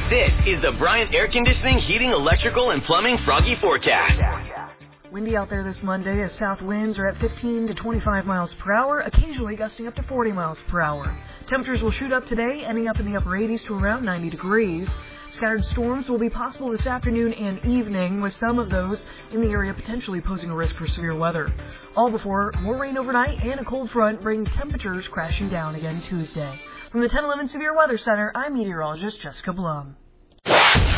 This is the Bryant Air Conditioning, Heating, Electrical, and Plumbing Froggy Forecast. Windy out there this Monday as south winds are at 15 to 25 miles per hour, occasionally gusting up to 40 miles per hour. Temperatures will shoot up today, ending up in the upper 80s to around 90 degrees. Scattered storms will be possible this afternoon and evening, with some of those in the area potentially posing a risk for severe weather. All before more rain overnight and a cold front bring temperatures crashing down again Tuesday. From the 1011 Severe Weather Center, I'm meteorologist Jessica Blum.